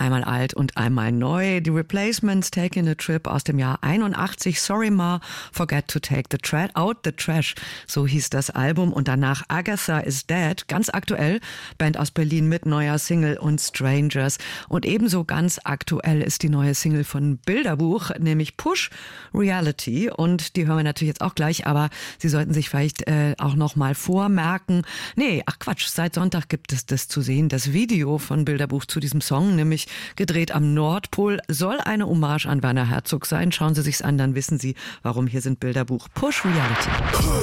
einmal alt und einmal neu. Die Replacements, Taking a Trip aus dem Jahr 81. Sorry Ma, Forget to Take the Out the Trash. So hieß das Album. Und danach Agatha is Dead. Ganz aktuell. Band aus Berlin mit neuer Single und Strangers. Und ebenso ganz aktuell ist die neue Single von Bilderbuch, nämlich Push Reality. Und die hören wir natürlich jetzt auch gleich, aber Sie sollten sich vielleicht auch noch mal vormerken. Nee, ach Quatsch, seit Sonntag gibt es das zu sehen. Das Video von Bilderbuch zu diesem Song, nämlich gedreht am Nordpol, soll eine Hommage an Werner Herzog sein. Schauen Sie sich's an, dann wissen Sie, warum. Hier sind Bilderbuch Push Reality.